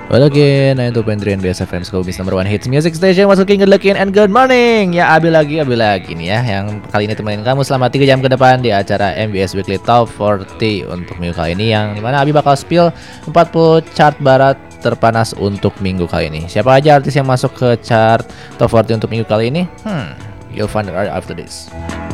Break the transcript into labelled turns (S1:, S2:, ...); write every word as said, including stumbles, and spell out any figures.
S1: Well again, nine two point three N B S F M Skobis number one hits music station. What's looking good looking and good morning. Ya Abi lagi, Abi lagi nih ya, yang kali ini temenin kamu selama tiga jam ke depan di acara M B S Weekly Top empat puluh untuk minggu kali ini, yang dimana Abi bakal spill empat puluh chart barat terpanas untuk minggu kali ini. Siapa aja artis yang masuk ke chart Top empat puluh untuk minggu kali ini? Hmm, you'll find it right after this.